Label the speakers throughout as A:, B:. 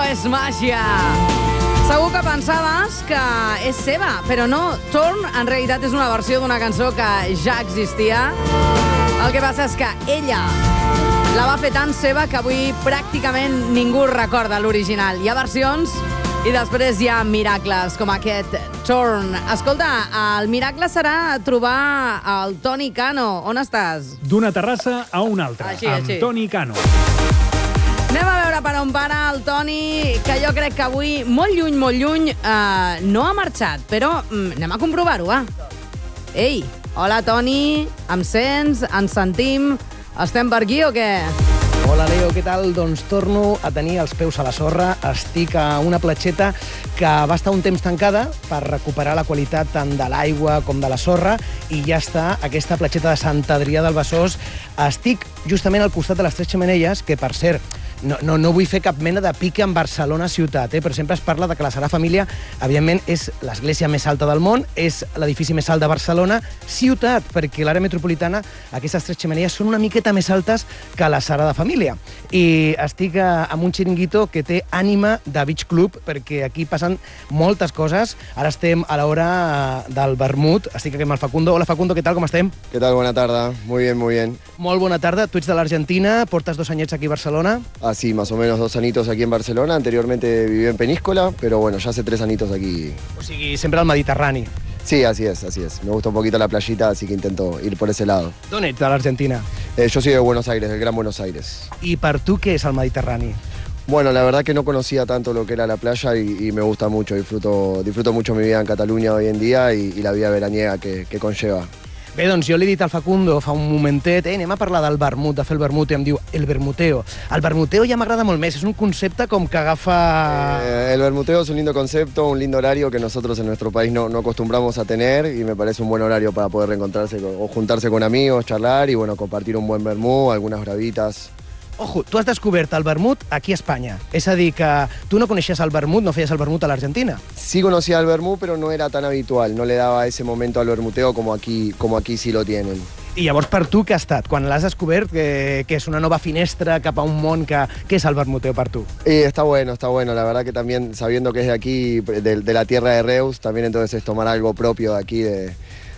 A: és màgia. Segur que pensaves que és seva, però no. Torn, en realitat, és una versió d'una cançó que ja existia. El que passa és que ella la va fer tan seva que avui pràcticament ningú recorda l'original. Hi ha versions i després hi ha miracles, com aquest Torn. Escolta, el miracle serà trobar el Toni Cano. On estàs?
B: D'una terrassa a una altra, amb Toni Cano.
A: Anem a veure per on para el Toni, que jo crec que avui, molt lluny, no ha marxat, però anem a comprovar-ho, va. Ei, hola Toni, em sents? Ens sentim? Estem per aquí o què?
C: Hola, Leo, què tal? Doncs torno a tenir els peus a la sorra. Estic a una platgeta que va estar un temps tancada per recuperar la qualitat tant de l'aigua com de la sorra i ja està aquesta platgeta de Sant Adrià del Besòs. Estic justament al costat de les Tres Xemeneies, que, per cert, no vull fer cap mena de pique en Barcelona ciutat, però sempre es parla de que la Sagrada Família, evidentment, és l'església més alta del món, és l'edifici més alt de Barcelona, ciutat, perquè l'àrea metropolitana, aquestes Tres Xemeneies són una miqueta més altes que la Sagrada Família. I estic amb un xiringuito que té ànima de beach club, perquè aquí passen moltes coses. Ara estem a l'hora del vermut. Estic aquí amb el Facundo. Hola, Facundo, què tal, com estem?
D: ¿Qué tal? Buena tarde. Muy bien, muy bien.
C: Molt bona tarda. Tu ets de l'Argentina, portes 2 anyets aquí a Barcelona.
D: Así, más o menos 2 añitos aquí en Barcelona. Anteriormente viví en Peníscola, pero bueno, ya hace 3 añitos aquí.
C: O sigui, sempre al Mediterrani.
D: Sí, así es, así es. Me gusta un poquito la playita, así que intento ir por ese lado.
C: D'on ets, de l'Argentina?
D: Yo soy de Buenos Aires, del Gran Buenos Aires.
C: I per tu què és el Mediterrani?
D: Bueno, la verdad que no conocía tanto lo que era la playa y me gusta mucho. Disfruto mucho mi vida en Cataluña hoy en día y la vida veraniega que conlleva.
C: Bé, doncs jo li he dit al Facundo fa un momentet, anem a parlar del vermut, de fer el vermut, i em diu, el vermuteo. El vermuteo ja m'agrada molt més, és un concepte com que agafa...
D: El vermuteo es un lindo concepto, un lindo horario que nosotros en nuestro país no acostumbramos a tener y me parece un buen horario para poder reencontrarse o juntarse con amigos, charlar y bueno, compartir un buen vermut, algunas bravitas.
C: Ojo, tu has descobert el vermut aquí a Espanya. És a dir, que tu no coneixies el vermut, no feies el vermut a l'Argentina.
D: Sí conocía el vermut, pero no era tan habitual. No le daba ese momento al vermuteo como aquí sí lo tienen.
C: I llavors, per tu, què ha estat? Quan l'has descobert, que és una nova finestra cap a un món que... Què és el vermuteo per tu?
D: Está bueno. La verdad que también, sabiendo que es de aquí, de la tierra de Reus, también entonces es tomar algo propio de aquí, de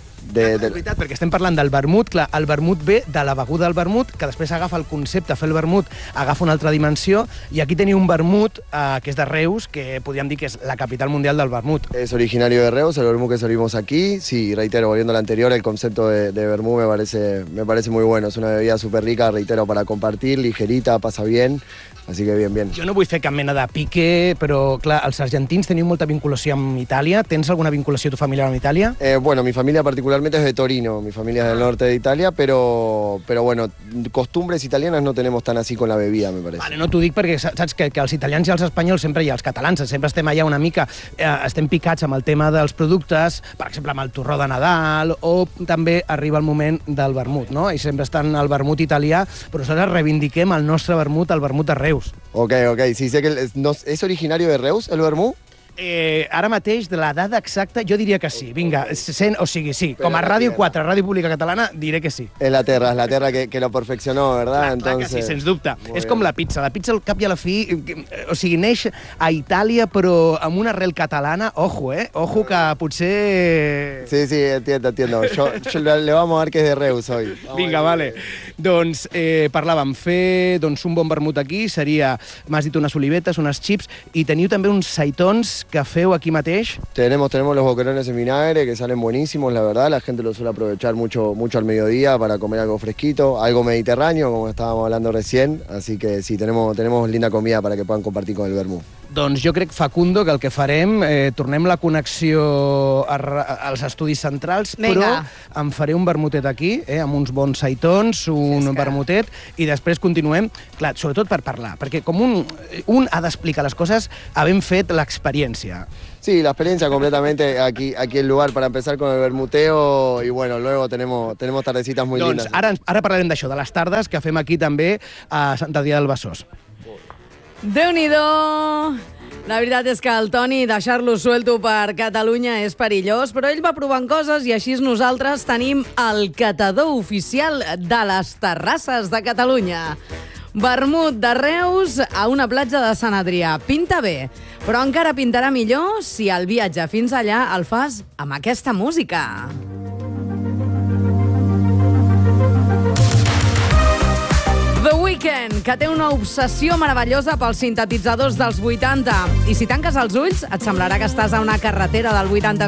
C: És veritat, perquè estem parlant del vermut. Clar, el vermut ve de la beguda del vermut, que després agafa el concepte, fer el vermut, agafa una altra dimensió, i aquí teniu un vermut que és de Reus, que podríem dir que és la capital mundial del vermut.
D: Es originario de Reus, el vermut que servimos aquí. Sí, reitero, volviendo al anterior, el concepto de vermut me parece muy bueno. Es una bebida súper rica, reitero, para compartir, ligerita, pasa bien. Así que bien.
C: Jo no vull fer cap mena de pique, però, clar, els argentins teniu molta vinculació amb Itàlia. Tens alguna vinculació tu familiar amb Itàlia?
D: Bueno, mi familia particularmente es de Torino, mi familia es del norte de Italia, pero bueno, costumbres italianas no tenemos tan así con la bebida, me parece.
C: Vale, no t'ho dic perquè saps que els italians i els espanyols sempre, i els catalans, sempre estem allà una mica, estem picats amb el tema dels productes, per exemple, amb el torró de Nadal, o també arriba el moment del vermut, no? I sempre estan el vermut italià, però nosaltres reivindiquem el nostre vermut, el vermut de Reus.
D: Ok, sí, sé que ¿es originario de Reus el vermut?
C: Ara mateix, de la dada exacta, jo diria que sí. Vinga, o sigui, sí. Com a Ràdio 4, Ràdio Pública Catalana, diré que sí.
D: Es la terra que lo perfeccionó, ¿verdad?
C: Clar que sí, sens dubte. És com la pizza. La pizza, al cap i a la fi, o sigui, neix a Itàlia, però amb una arrel catalana. Ojo, Ojo, que potser...
D: Sí, entiendo. Yo le vamos a dar que es de Reus hoy.
C: Vinga, vale. Doncs parlàvem, fer un bon vermut aquí seria, m'has dit, unes olivetes, unes chips, i teniu també uns saitons que feu aquí mateix.
D: Tenemos los boquerones en vinagre que salen buenísimos, la verdad. La gente lo suele aprovechar mucho al mediodía para comer algo fresquito, algo mediterráneo, como estábamos hablando recién. Así que sí, tenemos linda comida para que puedan compartir con el vermut.
C: Doncs jo crec, Facundo, que el que farem, tornem la connexió als estudis centrals, però em faré un vermutet aquí, amb uns bons saitons, un vermutet, i després continuem, clar, sobretot per parlar, perquè com un ha d'explicar les coses havent fet l'experiència.
D: Sí, la experiencia completamente aquí el lugar para empezar con el vermuteo y bueno, luego tenemos tardecitas muy lindas.
C: Doncs ara parlarem d'això, de les tardes que fem aquí també a Sant Adrià del Besòs.
A: Déu-n'hi-do! La veritat és que el Toni, deixar-lo suelto per Catalunya és perillós, però ell va provant coses i així nosaltres tenim el catador oficial de les terrasses de Catalunya. Vermut de Reus a una platja de Sant Adrià. Pinta bé, però encara pintarà millor si el viatge fins allà el fas amb aquesta música. The Weeknd, que té una obsessió meravellosa pels sintetitzadors dels 80. I si tanques els ulls, et semblarà que estàs a una carretera del 80